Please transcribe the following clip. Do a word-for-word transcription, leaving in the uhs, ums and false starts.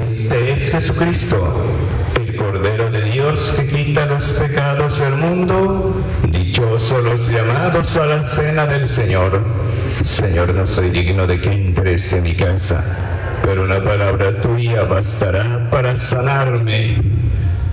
Este es Jesucristo, el Cordero de Dios que quita los pecados del mundo. Dichosos los llamados a la cena del Señor. Señor, no soy digno de que entres en mi casa, pero una palabra tuya bastará para sanarme.